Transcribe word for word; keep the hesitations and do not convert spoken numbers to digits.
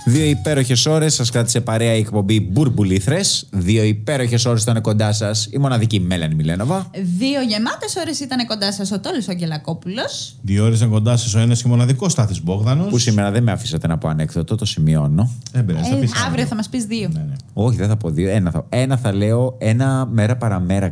Δύο υπέροχες ώρες σας κράτησε παρέα η εκπομπή Μπουρμπουλήθρες. Δύο υπέροχες ώρες ήταν κοντά σας η μοναδική Μέλανη Μιλένοβα. Δύο γεμάτες ώρες ήταν κοντά σας ο Τόλης ο Αγγελακόπουλος. Δύο ώρες ήταν κοντά σας ο ένας και μοναδικός Στάθης Μπόγδανος. Που σήμερα δεν με αφήσατε να πω ανέκδοτο, το σημειώνω. Ε, μπρε, θα Ε, πεις αύριο ένα. θα μας πεις δύο. Ναι, ναι. Όχι, δεν θα πω δύο. Ένα θα, ένα θα λέω ένα μέρα παραμέρα